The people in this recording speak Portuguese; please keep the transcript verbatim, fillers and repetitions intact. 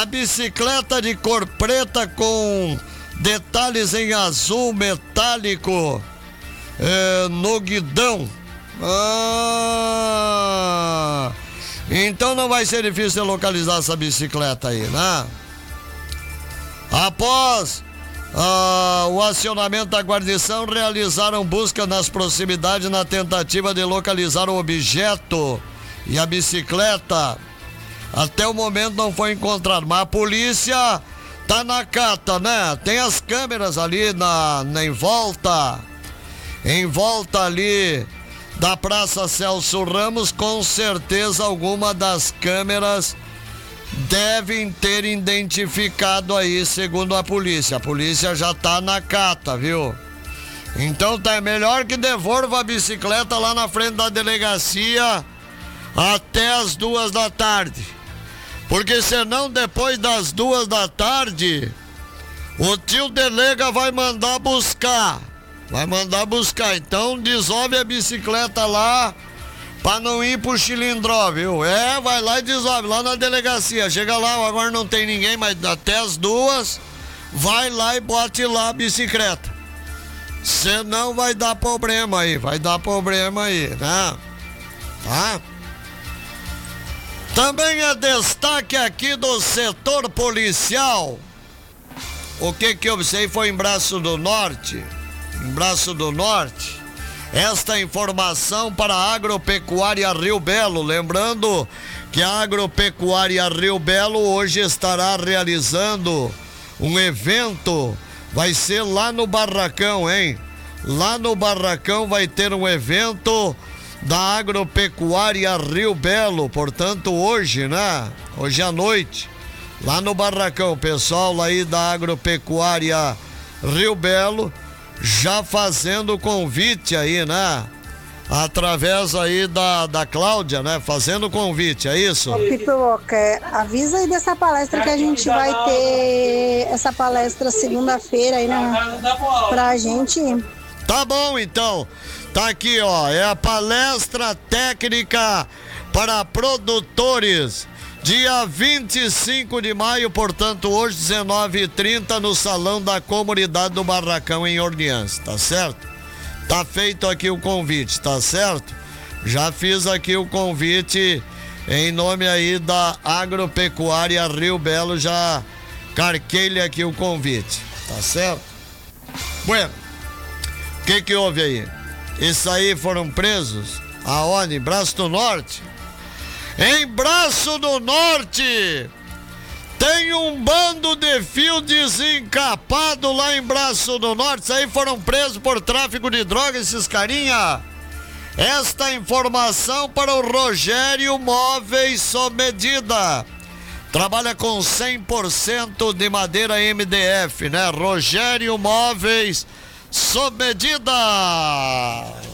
bicicleta de cor preta com detalhes em azul metálico é, no guidão. Ah, então não vai ser difícil localizar essa bicicleta aí, né? Após ah, o acionamento da guarnição, realizaram busca nas proximidades na tentativa de localizar o objeto e a bicicleta. Até o momento não foi encontrado, mas a polícia tá na cata, né? Tem as câmeras ali na, na em volta, em volta ali da Praça Celso Ramos, com certeza alguma das câmeras devem ter identificado aí, segundo a polícia. A polícia já tá na cata, viu? Então tá melhor que devolva a bicicleta lá na frente da delegacia até as duas da tarde. Porque senão depois das duas da tarde o tio delega vai mandar buscar. Vai mandar buscar. Então dissolve a bicicleta lá pra não ir pro Chilindró, viu? É, vai lá e dissolve lá na delegacia. Chega lá, agora não tem ninguém, mas até as duas vai lá e bote lá a bicicleta. Senão vai dar problema aí, vai dar problema aí, né? Tá? Também é destaque aqui do setor policial. O que que eu observei foi em Braço do Norte. Em Braço do Norte. Esta informação para a Agropecuária Rio Belo. Lembrando que a Agropecuária Rio Belo hoje estará realizando um evento. Vai ser lá no Barracão, hein? Lá no Barracão vai ter um evento da Agropecuária Rio Belo, portanto hoje, né? Hoje à noite, lá no Barracão, o pessoal aí da Agropecuária Rio Belo já fazendo convite aí, né? Através aí da, da Cláudia, né? Fazendo convite, é isso? Ô, Pipoca, avisa aí dessa palestra que a gente vai ter, essa palestra segunda-feira aí na, pra gente. Tá bom, então. Tá aqui, ó, é a palestra técnica para produtores, dia vinte e cinco de maio, portanto hoje, dezenove e trinta, no Salão da Comunidade do Barracão, em Orleans, tá certo? Tá feito aqui o convite, tá certo? Já fiz aqui o convite em nome aí da Agropecuária Rio Belo, já carquei-lhe aqui o convite, tá certo? Bueno, o que que houve aí? Isso aí foram presos aonde? Em Braço do Norte? Em Braço do Norte tem um bando de fio desencapado lá em Braço do Norte. Isso aí foram presos por tráfico de drogas, esses carinha. Esta informação para o Rogério Móveis sob medida. Trabalha com cem por cento de madeira M D F, né? Rogério Móveis sob medida.